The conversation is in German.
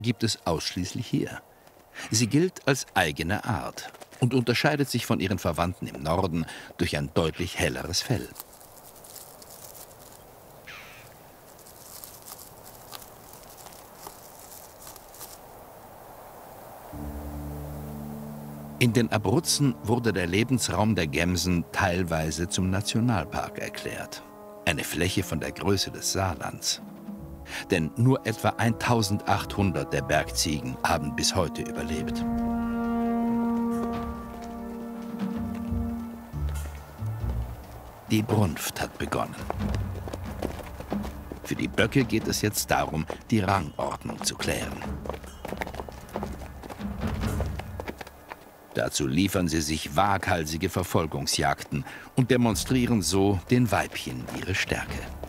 gibt es ausschließlich hier. Sie gilt als eigene Art und unterscheidet sich von ihren Verwandten im Norden durch ein deutlich helleres Fell. In den Abruzzen wurde der Lebensraum der Gemsen teilweise zum Nationalpark erklärt. Eine Fläche von der Größe des Saarlands. Denn nur etwa 1800 der Bergziegen haben bis heute überlebt. Die Brunft hat begonnen. Für die Böcke geht es jetzt darum, die Rangordnung zu klären. Dazu liefern sie sich waghalsige Verfolgungsjagden und demonstrieren so den Weibchen ihre Stärke.